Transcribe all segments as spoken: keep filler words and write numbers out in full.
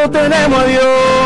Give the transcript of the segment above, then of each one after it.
solo tenemos a Dios.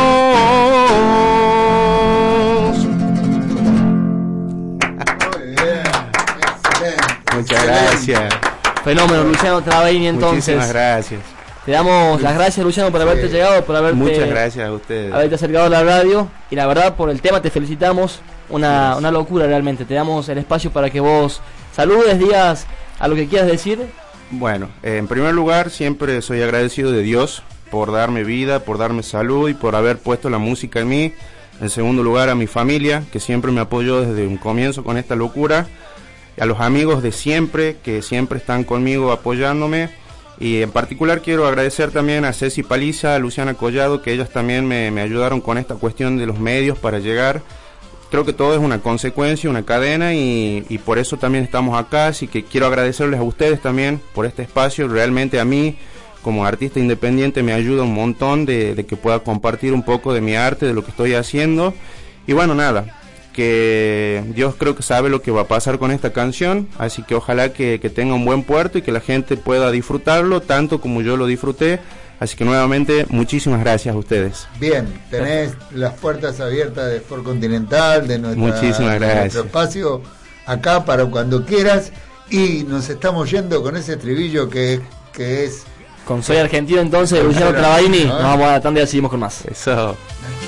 Muy bien, excelente. Muchas gracias. Fenómeno, Luciano Travaini, entonces. Muchísimas gracias. Te damos las gracias, Luciano, por haberte Sí. llegado, por haberte, Muchas gracias a ustedes. haberte acercado a la radio. Y la verdad, por el tema te felicitamos. Una, una locura realmente. Te damos el espacio para que vos saludes, digas a lo que quieras decir. Bueno, eh, en primer lugar, siempre soy agradecido de Dios por darme vida, por darme salud y por haber puesto la música en mí. En segundo lugar, a mi familia, que siempre me apoyó desde un comienzo con esta locura. A los amigos de siempre, que siempre están conmigo apoyándome. Y en particular quiero agradecer también a Ceci Paliza, a Luciana Collado, que ellas también me, me ayudaron con esta cuestión de los medios para llegar. Creo que todo es una consecuencia, una cadena, y, y por eso también estamos acá. Así que quiero agradecerles a ustedes también por este espacio. Realmente a mí, como artista independiente, me ayuda un montón de, de que pueda compartir un poco de mi arte, de lo que estoy haciendo. Y bueno, nada, que Dios creo que sabe lo que va a pasar con esta canción, así que ojalá que, que tenga un buen puerto y que la gente pueda disfrutarlo tanto como yo lo disfruté. Así que nuevamente muchísimas gracias a ustedes. Bien, tenés las puertas abiertas de Ford Continental, de, nuestra, Muchísimas de gracias. nuestro espacio, acá para cuando quieras. Y nos estamos yendo con ese estribillo que, que es... Con Soy Argentino, entonces, Luciano Travaini. Nos vamos a la tanda y seguimos con más. Eso.